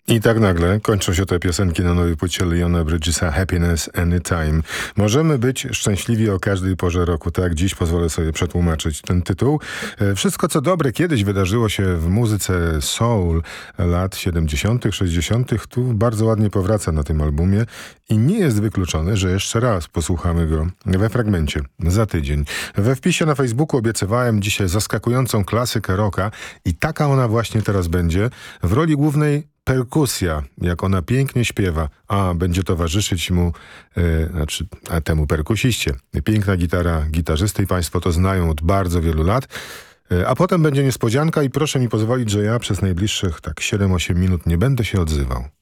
I tak nagle kończą się te piosenki na nowej płycie Leona Bridgesa Happiness Anytime. Możemy być szczęśliwi o każdej porze roku. Tak, dziś pozwolę sobie przetłumaczyć ten tytuł. Wszystko, co dobre kiedyś wydarzyło się w muzyce soul lat 70., 60., tu bardzo ładnie powraca na tym albumie i nie jest wykluczone, że jeszcze raz posłuchamy go we fragmencie za tydzień. We wpisie na Facebooku obiecywałem dzisiaj zaskakującą klasykę rocka i taka ona właśnie teraz będzie. W roli głównej perkusja, jak ona pięknie śpiewa, a będzie towarzyszyć mu, temu perkusiście. Piękna gitara gitarzysty i państwo to znają od bardzo wielu lat. A potem będzie niespodzianka i proszę mi pozwolić, że ja przez najbliższych 7-8 minut nie będę się odzywał.